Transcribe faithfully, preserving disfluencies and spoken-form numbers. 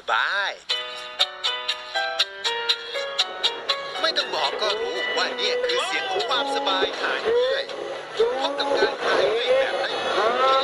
บายไม่ต้องบอกก็รู้ว่าเนี่ยคือเสียงของความสบายหาย